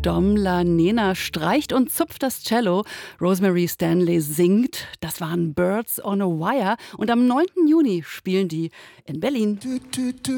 Domla Nena streicht und zupft das Cello. Rosemary Stanley singt. Das waren Birds on a Wire. Und am 9. Juni spielen die in Berlin.